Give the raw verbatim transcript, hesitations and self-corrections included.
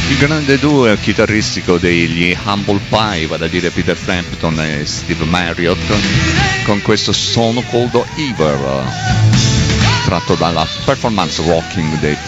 Il grande duo chitarristico degli Humble Pie, vale a dire Peter Frampton e Steve Marriott, con questo Song Called Ever, tratto dalla performance rocking dei